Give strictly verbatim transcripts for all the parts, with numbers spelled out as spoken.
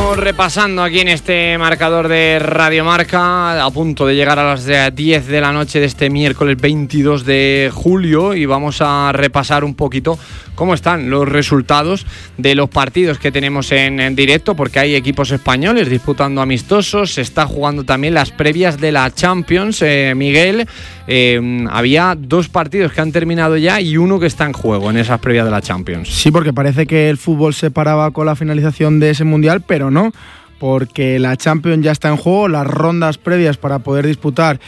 Vamos repasando aquí en este marcador de Radio Marca, a punto de llegar a las diez de la noche de este miércoles veintidós de julio, y vamos a repasar un poquito cómo están los resultados de los partidos que tenemos en, en directo, porque hay equipos españoles disputando amistosos. Se está jugando también las previas de la Champions. eh, Miguel, eh, había dos partidos que han terminado ya y uno que está en juego en esas previas de la Champions. Sí, porque parece que el fútbol se paraba con la finalización de ese mundial, pero no, porque la Champions ya está en juego. Las rondas previas para poder disputar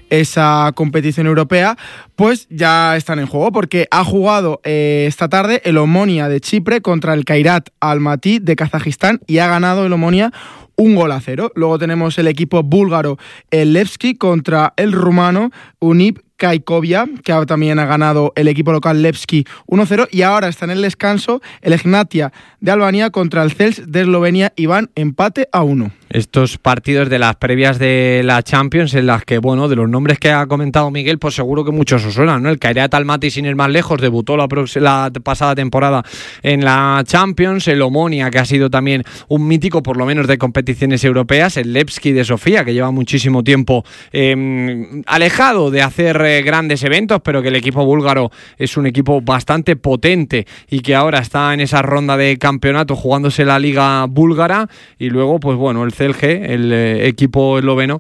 esa competición europea pues ya están en juego, porque ha jugado eh, esta tarde el Omonia de Chipre contra el Kairat Almaty de Kazajistán y ha ganado el Omonia un gol a cero. Luego tenemos el equipo búlgaro, el Levski, contra el rumano Unip Craiovia, que también ha ganado el equipo local Levski uno cero, y ahora está en el descanso el Egnatia de Albania contra el Cels de Eslovenia y van empate a uno. Estos partidos de las previas de la Champions, en las que, bueno, de los nombres que ha comentado Miguel, pues seguro que muchos os suenan, ¿no? El Kairat Almaty, sin ir más lejos, debutó la, la pasada temporada en la Champions. El Omonia, que ha sido también un mítico, por lo menos, de competiciones europeas. El Levski de Sofía, que lleva muchísimo tiempo eh, alejado de hacer eh, grandes eventos, pero que el equipo búlgaro es un equipo bastante potente y que ahora está en esa ronda de campeonato jugándose la liga búlgara. Y luego, pues bueno, el C L G, el eh, equipo esloveno,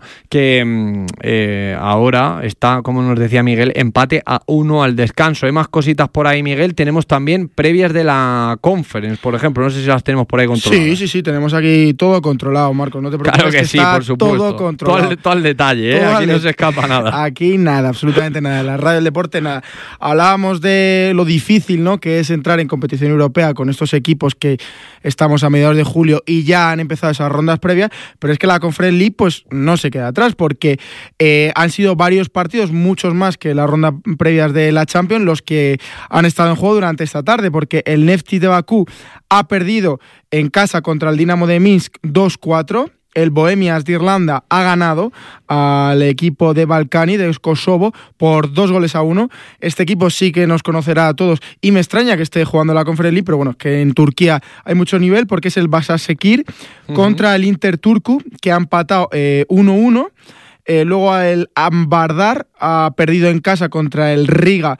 que eh, ahora está, como nos decía Miguel, empate a uno al descanso. Hay más cositas por ahí, Miguel. Tenemos también previas de la Conference, por ejemplo. No sé si las tenemos por ahí controladas. Sí, sí, sí, tenemos aquí todo controlado, Marcos. No te preocupes. Claro que, que sí, está por supuesto. Todo controlado. Todo al, todo al detalle, ¿eh? Todo Aquí al no de... se escapa nada. Aquí nada, absolutamente nada. En la radio del deporte, nada. Hablábamos de lo difícil, ¿no?, que es entrar en competición europea con estos equipos que estamos a mediados de julio y ya han empezado esas rondas previas, pero es que la Conference League pues no se queda atrás, porque eh, han sido varios partidos, muchos más que las rondas previas de la Champions, los que han estado en juego durante esta tarde, porque el Nefti de Bakú ha perdido en casa contra el Dinamo de Minsk dos cuatro. El Bohemians de Irlanda ha ganado al equipo de Balkani, de Kosovo, por dos goles a uno. Este equipo sí que nos conocerá a todos y me extraña que esté jugando la Conference League, pero bueno, que en Turquía hay mucho nivel, porque es el Başakşehir uh-huh. contra el Inter Turku, que ha empatado eh, uno uno. Eh, luego el Ambardar ha perdido en casa contra el Riga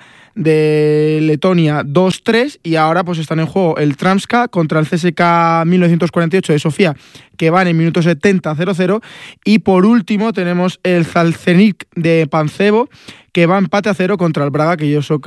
de Letonia dos tres, y ahora pues están en juego el Tramska contra el C S K mil novecientos cuarenta y ocho de Sofía, que van en minuto setenta cero cero, y por último tenemos el Zalcenik de Pancevo, que va empate a cero contra el Braga, que yo